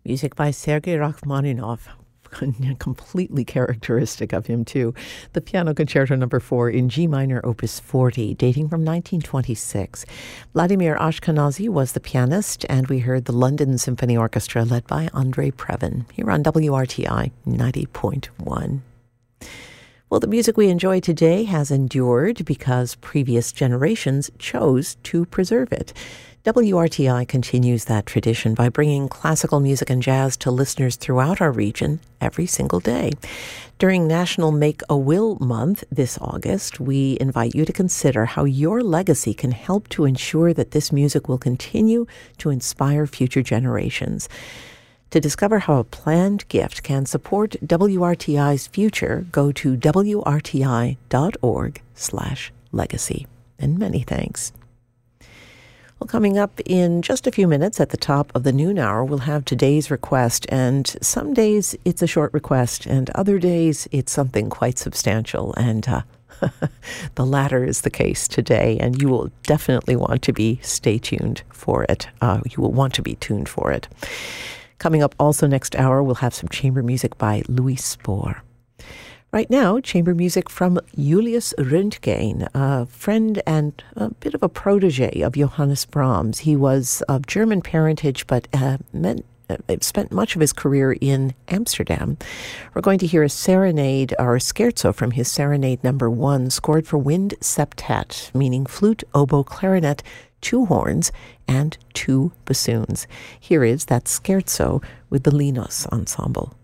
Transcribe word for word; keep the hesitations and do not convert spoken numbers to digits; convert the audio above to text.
Music by Sergei Rachmaninoff. Completely characteristic of him, too. The Piano Concerto Number four in G minor, Opus forty, dating from nineteen twenty-six. Vladimir Ashkenazy was the pianist, and we heard the London Symphony Orchestra led by Andrei Previn here on W R T I ninety point one. Well, the music we enjoy today has endured because previous generations chose to preserve it. W R T I continues that tradition by bringing classical music and jazz to listeners throughout our region every single day. During National Make-A-Will Month this August, we invite you to consider how your legacy can help to ensure that this music will continue to inspire future generations. To discover how a planned gift can support W R T I's future, go to W R T I dot org slash legacy. And many thanks. Well, coming up in just a few minutes at the top of the noon hour, we'll have today's request. And some days it's a short request, and other days it's something quite substantial. And uh, the latter is the case today, and you will definitely want to be stay tuned for it. Uh, you will want to be tuned for it. Coming up also next hour, we'll have some chamber music by Louis Spohr. Right now, chamber music from Julius Röntgen, a friend and a bit of a protege of Johannes Brahms. He was of German parentage, but uh, meant, uh, spent much of his career in Amsterdam. We're going to hear a serenade, or a scherzo from his Serenade Number One, scored for wind septet, meaning flute, oboe, clarinet, two horns, and two bassoons. Here is that scherzo with the Linos Ensemble.